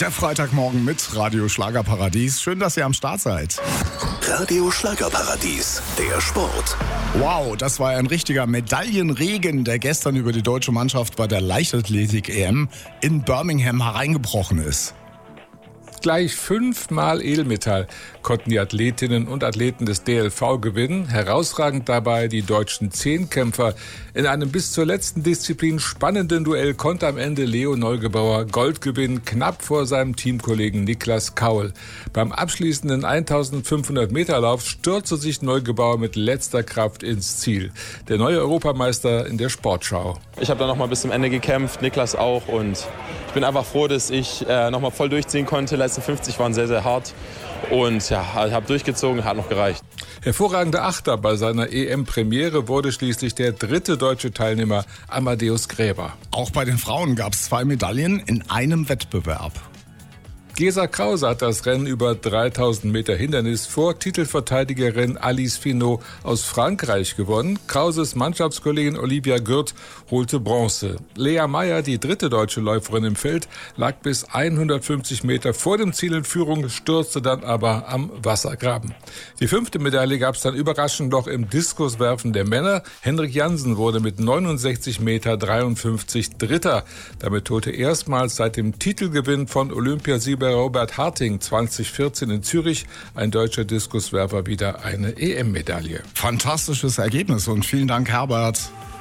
Der Freitagmorgen mit Radio Schlagerparadies. Schön, dass ihr am Start seid. Radio Schlagerparadies, der Sport. Wow, das war ein richtiger Medaillenregen, der gestern über die deutsche Mannschaft bei der Leichtathletik-EM in Birmingham hereingebrochen ist. Gleich 5-mal Edelmetall konnten die Athletinnen und Athleten des DLV gewinnen. Herausragend dabei die deutschen Zehnkämpfer. In einem bis zur letzten Disziplin spannenden Duell konnte am Ende Leo Neugebauer Gold gewinnen, knapp vor seinem Teamkollegen Niklas Kaul. Beim abschließenden 1500-Meter-Lauf stürzte sich Neugebauer mit letzter Kraft ins Ziel. Der neue Europameister in der Sportschau. Ich habe da noch mal bis zum Ende gekämpft, Niklas auch, und ich bin einfach froh, dass ich noch mal voll durchziehen konnte. Die letzten 50 waren sehr, sehr hart und ja, ich habe durchgezogen, hat noch gereicht. Hervorragender Achter bei seiner EM-Premiere wurde schließlich der dritte deutsche Teilnehmer Amadeus Gräber. Auch bei den Frauen gab es 2 Medaillen in einem Wettbewerb. Gesa Krause hat das Rennen über 3000 Meter Hindernis vor Titelverteidigerin Alice Finot aus Frankreich gewonnen. Krauses Mannschaftskollegin Olivia Gürt holte Bronze. Lea Meyer, die dritte deutsche Läuferin im Feld, lag bis 150 Meter vor dem Ziel in Führung, stürzte dann aber am Wassergraben. Die 5. Medaille gab es dann überraschend noch im Diskuswerfen der Männer. Henrik Jansen wurde mit 69,53 Meter Dritter. Damit holte erstmals seit dem Titelgewinn von Olympiasieger Robert Harting 2014 in Zürich ein deutscher Diskuswerfer wieder eine EM-Medaille. Fantastisches Ergebnis und vielen Dank, Herbert.